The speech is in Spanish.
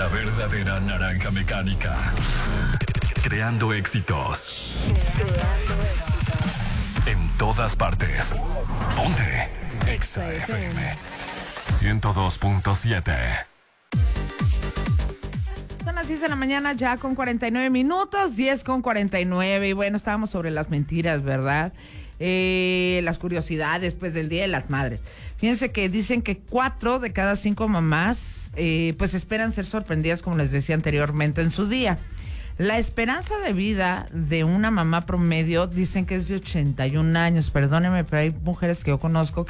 La verdadera naranja mecánica. Creando éxitos. En todas partes. Ponte. Exa FM 102.7. Son las 10 de la mañana ya con 49 minutos, 10 con 49. Y bueno, estábamos sobre las mentiras, ¿verdad? Las curiosidades, pues, del Día de las Madres. Fíjense que dicen que 4 de cada 5 mamás, pues, esperan ser sorprendidas, como les decía anteriormente, en su día. La esperanza de vida de una mamá promedio dicen que es de 81 años. Perdónenme, pero hay mujeres que yo conozco